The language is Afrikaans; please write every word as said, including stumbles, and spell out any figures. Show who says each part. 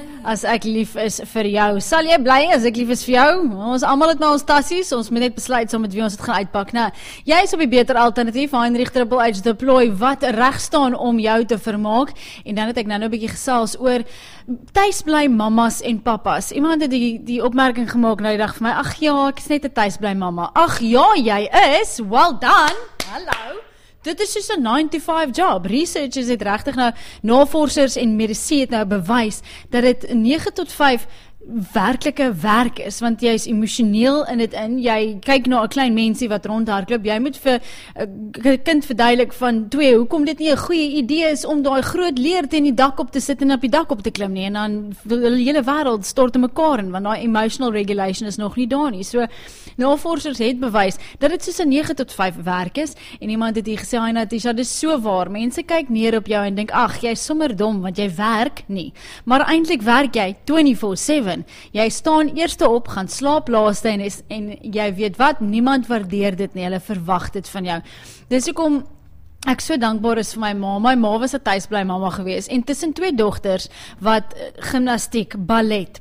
Speaker 1: as ek lief is vir jou. Sal jy bly as ek lief is vir jou? Ons almal het nou ons tassies, ons moet net besluit saam met wie ons dit gaan uitpak. Nou, jy is op die beter alternatief, Heinrich Triple H Deploy, wat reg staan om jou te vermaak. En dan het ek nou nou 'n bietjie gesels oor tuisbly mamas en papas. Iemand het die, die opmerking gemaak nou die dag vir my, ag ja, ek is net 'n tuisbly mamma. Ag ja, jy is, well done, hallo. Dit is soos 'n nine to five job. Researchers het regtig nou, navorsers en medici het nou bewys, dat dit nege tot vyf werklike werk is, want jy is emosioneel in dit in, jy kyk na 'n klein mensie wat rondhardloop, jy moet vir 'n kind verduidelik van twee, hoekom dit nie 'n goeie idee is om daai groot leer teen die dak op te sit en op die dak op te klim nie, en dan die hele wêreld stort in mekaar in, want daai emotional regulation is nog nie daar nie. So, navorsers het bewys, dat dit soos 'n nege tot vyf werk is, en iemand het hier gesê, hy Natisha, dit is so waar, mense kyk neer op jou en dink, ag, jy is sommer dom, want jy werk nie, maar eintlik werk jy twenty-four seven, jy staan eerste op, gaan slaap laaste en, is, en jy weet wat, niemand waardeer dit nie, hulle verwag dit van jou. Dis hoekom ek so dankbaar is vir my ma. My ma was 'n tuisbly mamma gewees en tussen twee dogters wat gimnastiek, ballet,